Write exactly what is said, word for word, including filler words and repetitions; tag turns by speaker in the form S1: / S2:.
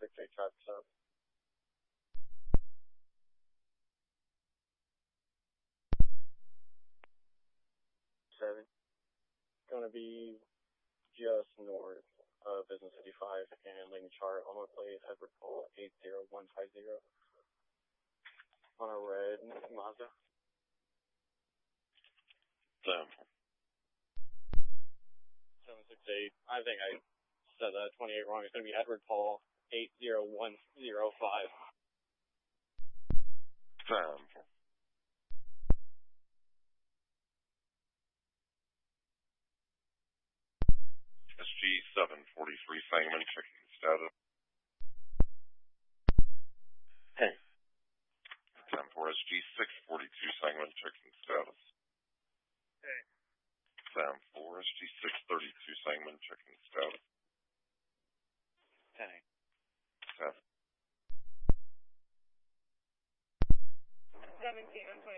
S1: six eight traffic stop. Seven. Gonna be just north of Business fifty-five and Lane Chart on our plate, Edward Pole eight zero one five zero. On a red Mazda.
S2: Sam.
S1: seven six eight. I think I said that twenty-eight wrong. It's going to be Edward Paul eight zero one zero five.
S2: Sam. S G seven forty-three Sangamon, checking status.
S1: Hey.
S2: Sam four S G six forty-two Sangamon, checking status.
S1: Hey.
S2: Sam four S G six thirty-two Sangamon, checking status.
S1: Hey.
S2: Seven.
S3: seventeen, I'm